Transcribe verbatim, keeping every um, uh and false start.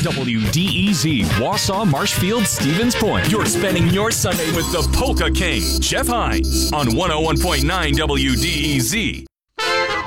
W D E Z, Wausau, Marshfield, Stevens Point. You're spending your Sunday with the Polka King, Jeff Hines, on one oh one point nine W D E Z.